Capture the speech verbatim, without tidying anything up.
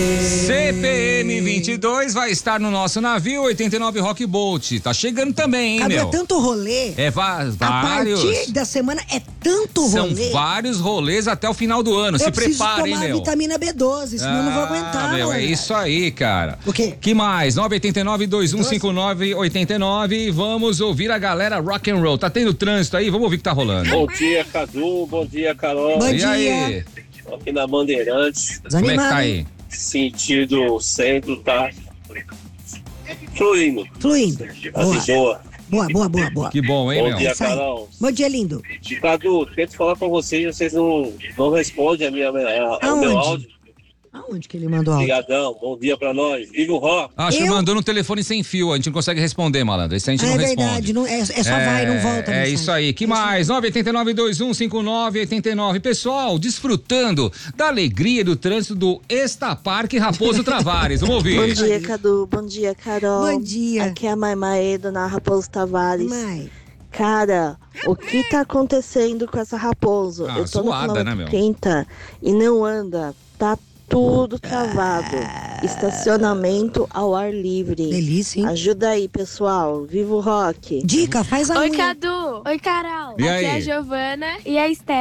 C P M vinte e dois vai estar no nosso navio oitenta e nove Rock Boat. Tá chegando também, hein, Cadu, meu? é tanto rolê. É va- vários. A partir da semana é tanto São rolê. vários rolês até o final do ano. Eu Se preciso preparem, tomar meu. vitamina B doze, senão eu não vou aguentar. Ah, meu, é galera. isso aí, cara. O quê? Que mais? nove oito nove, dois um cinco nove, oito nove. Vamos ouvir a galera rock and roll. Tá tendo trânsito aí? Vamos ouvir o que tá rolando. Bom dia, Cadu. Bom dia, Carol. Bom E dia. aí? Aqui na Bandeirantes, Como é que tá Desanimado. aí? sentido centro, tá fluindo. Fluindo. Tá de boa. Boa, boa, boa, boa. Que bom, hein, Bom meu? dia, Isso aí. Carol. Bom dia, lindo. Cadu, tento falar com vocês, vocês não, não respondem a minha, a, ao meu Aonde? áudio. Aonde que ele mandou áudio? Obrigadão, bom dia pra nós. Viva o rock. Acho que Eu- mandou no telefone sem fio, a gente não consegue responder, malandro. Esse a gente Ah, não é responde. verdade, não, é, é só vai, não volta. a É mensagem. isso aí. Que mais? nove oito nove, dois um cinco nove, oito nove. Pessoal, desfrutando da alegria do trânsito do Estaparque Raposo Travares. Vamos ouvir. Bom dia, Cadu. Bom dia, Carol. Bom dia. Aqui é a Mai Maeda, na Raposo Tavares. Mãe, Cara, o que tá acontecendo com essa Raposo? Ah, Eu tô zoada, no né, quilômetro meu? trinta e não anda. Tá tudo travado. Estacionamento ao ar livre. delícia, hein? Ajuda aí, pessoal. Viva o rock. Dica, faz a Oi, unha. Cadu. Oi, Carol. E Aqui é a aí? Giovana e a Esther.